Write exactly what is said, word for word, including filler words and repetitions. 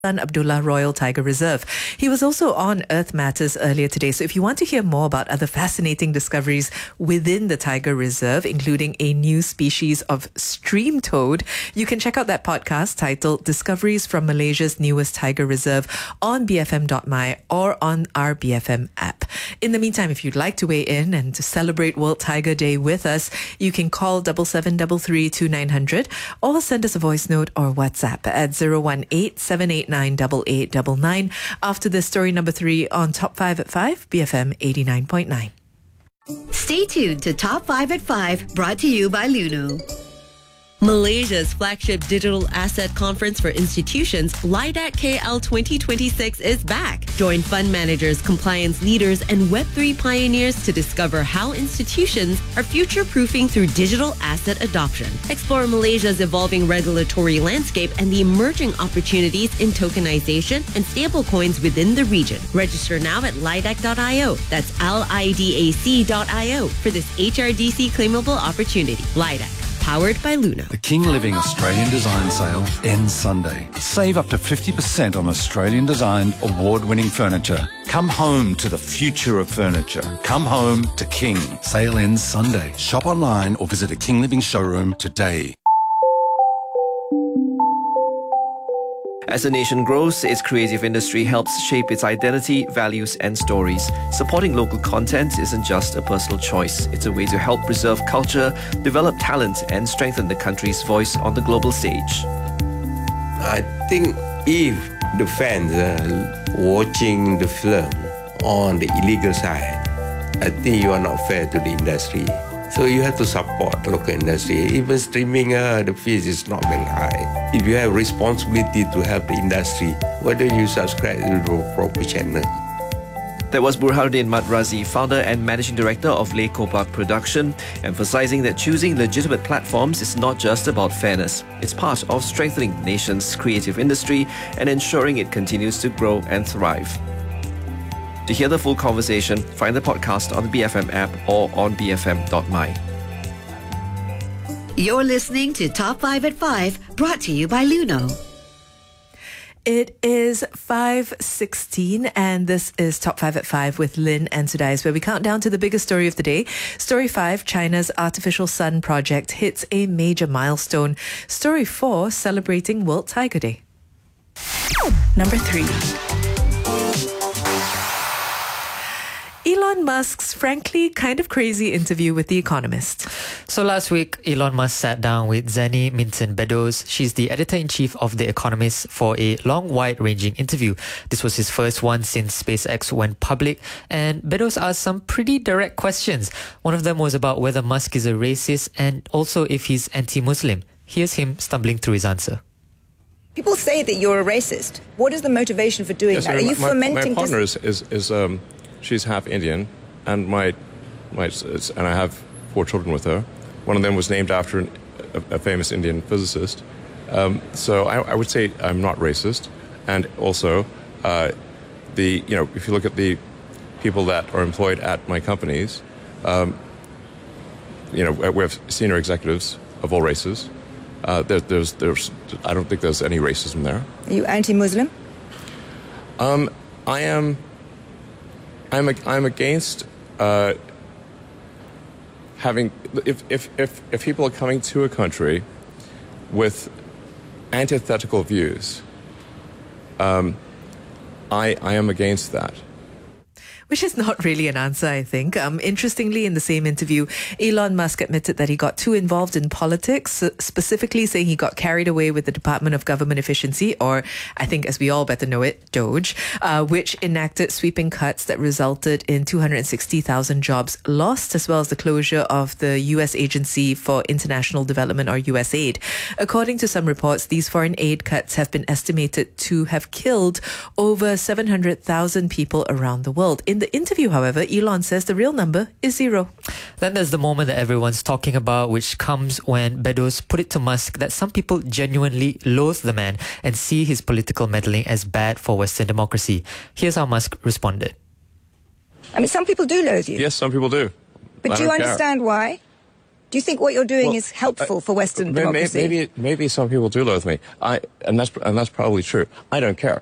Abdullah Royal Tiger Reserve. He was also on Earth Matters earlier today. So if you want to hear more about other fascinating discoveries within the Tiger Reserve, including a new species of stream toad, you can check out that podcast titled Discoveries from Malaysia's Newest Tiger Reserve on b f m dot m y or on our B F M app. In the meantime, if you'd like to weigh in and to celebrate World Tiger Day with us, you can call seven seven three three two nine zero zero or send us a voice note or WhatsApp at zero one eight seven eight nine eight eight nine nine. After this, story number three on Top five at five, B F M eighty-nine point nine. Stay tuned to Top five at five, brought to you by Luno. Malaysia's flagship digital asset conference for institutions, LIDAC K L twenty twenty-six, is back. Join fund managers, compliance leaders, and Web three pioneers to discover how institutions are future-proofing through digital asset adoption. Explore Malaysia's evolving regulatory landscape and the emerging opportunities in tokenization and stablecoins within the region. Register now at lidac dot i o. That's L I D A C dot I O for this H R D C claimable opportunity. LIDAC. Powered by Luno. The King Living Australian Design Sale ends Sunday. Save up to fifty percent on Australian designed award-winning furniture. Come home to the future of furniture. Come home to King. Sale ends Sunday. Shop online or visit a King Living showroom today. As the nation grows, its creative industry helps shape its identity, values and stories. Supporting local content isn't just a personal choice. It's a way to help preserve culture, develop talent and strengthen the country's voice on the global stage. I think if the fans are watching the film on the illegal side, I think you are not fair to the industry. So you have to support local industry. Even streaming, uh, the fees is not very high. If you have responsibility to help the industry, why don't you subscribe to the proper channel? That was Burhanuddin Madrazi, founder and managing director of Le Kopak Production, emphasizing that choosing legitimate platforms is not just about fairness. It's part of strengthening the nation's creative industry and ensuring it continues to grow and thrive. To hear the full conversation, find the podcast on the B F M app or on b f m dot m y. You're listening to Top five at five, brought to you by Luno. It is five sixteen and this is Top five at five with Lynn and Sudais, where we count down to the biggest story of the day. Story five, China's artificial sun project hits a major milestone. Story four, celebrating World Tiger Day. Number three. Elon Musk's frankly kind of crazy interview with The Economist. So last week, Elon Musk sat down with Zanny Minton-Beddoes. She's the editor-in-chief of The Economist for a long, wide-ranging interview. This was his first one since SpaceX went public, and Beddoes asked some pretty direct questions. One of them was about whether Musk is a racist and also if he's anti-Muslim. Here's him stumbling through his answer. People say that you're a racist. What is the motivation for doing yes, that? I mean, Are you my, fomenting... My partner is... is, is um, she's half Indian, and my, my and I have four children with her. One of them was named after an, a, a famous Indian physicist. Um, so I, I would say I'm not racist. And also, uh, the you know, if you look at the people that are employed at my companies, um, you know, we have senior executives of all races. Uh, there, there's, there's, I don't think there's any racism there. Are you anti-Muslim? Um, I am. I'm I'm against uh, having if, if if if people are coming to a country with antithetical views. Um, I I am against that. Which is not really an answer, I think. Um, interestingly, in the same interview, Elon Musk admitted that he got too involved in politics, specifically saying he got carried away with the Department of Government Efficiency, or I think as we all better know it, Doge, uh, which enacted sweeping cuts that resulted in two hundred sixty thousand jobs lost, as well as the closure of the U S Agency for International Development, or U S A I D. According to some reports, these foreign aid cuts have been estimated to have killed over seven hundred thousand people around the world. In the interview, however, Elon says the real number is zero. Then there's the moment that everyone's talking about, which comes when Beddoes put it to Musk that some people genuinely loathe the man and see his political meddling as bad for Western democracy. Here's how Musk responded. I mean, some people do loathe you. Yes, some people do. But I do you don't care. understand why? Do you think what you're doing Well, is helpful uh, for Western maybe, democracy? Maybe, maybe some people do loathe me. I, and that's and that's probably true. I don't care.